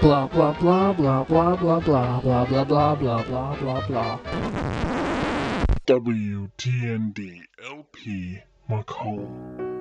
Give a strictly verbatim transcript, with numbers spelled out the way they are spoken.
Blah blah blah blah blah blah blah blah blah blah blah blah blah blah. W T N D L P Macomb.